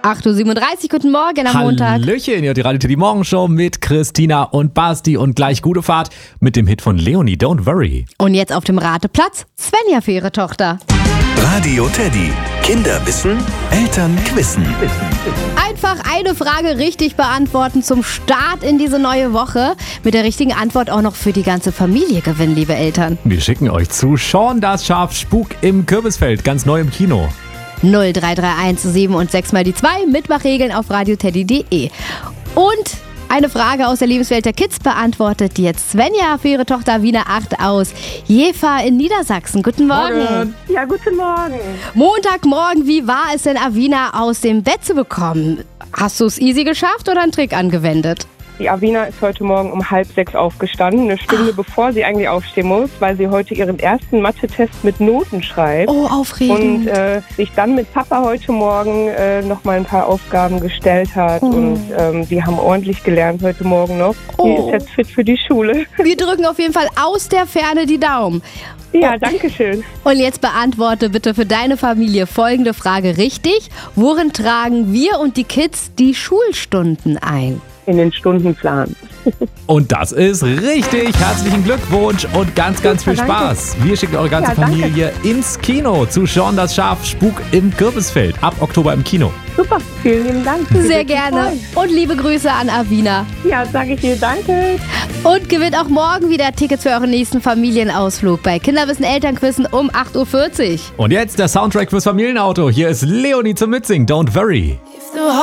8.37 Uhr, guten Morgen am Montag. Hallöchen, ihr die Radio Teddy Morgenshow mit Christina und Basti und gleich gute Fahrt mit dem Hit von Leonie, Don't Worry. Und jetzt auf dem Rateplatz Svenja für ihre Tochter. Radio Teddy. Kinder wissen, Eltern quissen. Einfach eine Frage richtig beantworten zum Start in diese neue Woche. Mit der richtigen Antwort auch noch für die ganze Familie gewinnen, liebe Eltern. Wir schicken euch zu Sean das Schaf Spuk im Kürbisfeld, ganz neu im Kino. 0331 7 und 6 mal die 2, Mitmachregeln auf radioteddy.de. Und eine Frage aus der Lebenswelt der Kids beantwortet die jetzt Svenja für ihre Tochter Wiener 8 aus Jever in Niedersachsen. Guten Morgen. Ja, guten Morgen. Montagmorgen, wie war es denn, Avina aus dem Bett zu bekommen? Hast du es easy geschafft oder einen Trick angewendet? Die Avina ist heute Morgen um 5:30 aufgestanden, eine Stunde bevor sie eigentlich aufstehen muss, weil sie heute ihren ersten Mathe-Test mit Noten schreibt. Oh, aufregend. Und sich dann mit Papa heute Morgen noch mal ein paar Aufgaben gestellt hat. Und die haben ordentlich gelernt heute Morgen noch. Die ist jetzt fit für die Schule. Wir drücken auf jeden Fall aus der Ferne die Daumen. Ja, danke schön. Und jetzt beantworte bitte für deine Familie folgende Frage richtig. Worin tragen wir und die Kids die Schulstunden ein? In den Stundenplan. Und das ist richtig. Herzlichen Glückwunsch und ganz viel Super, Spaß. Wir schicken eure ganze Ja, danke. Familie ins Kino zu Sean das Schaf Spuk im Kürbisfeld. Ab Oktober im Kino. Super, vielen lieben Dank. Sehr gerne. Und liebe Grüße an Avina. Ja, sage ich dir danke. Und gewinnt auch morgen wieder Tickets für euren nächsten Familienausflug bei Kinderwissen Elternquissen um 8.40 Uhr. Und jetzt der Soundtrack fürs Familienauto. Hier ist Leonie zum Mitsingen, Don't Worry.